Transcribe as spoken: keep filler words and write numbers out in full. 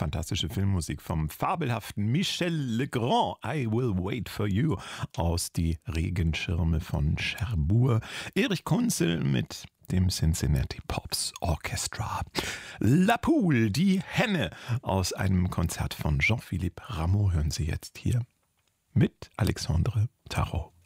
Fantastische Filmmusik vom fabelhaften Michel Legrand. I Will Wait for You aus Die Regenschirme von Cherbourg. Erich Kunzel mit dem Cincinnati Pops Orchestra. La Poule, die Henne aus einem Konzert von Jean-Philippe Rameau hören Sie jetzt hier mit Alexandre Tarot.